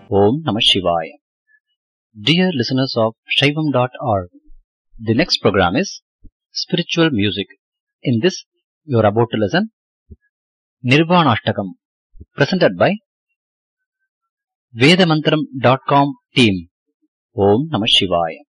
Om Namah Shivaya. Dear listeners of Shaivam.org, the next program is Spiritual Music. In this, you are about to listen Nirvanashtakam, presented by Vedamantram.com team. Om Namah Shivaya.